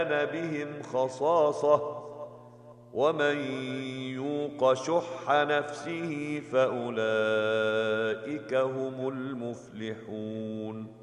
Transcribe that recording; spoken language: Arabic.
بهم خصاصة ومن يوق شح نفسه فأولئك هم المفلحون.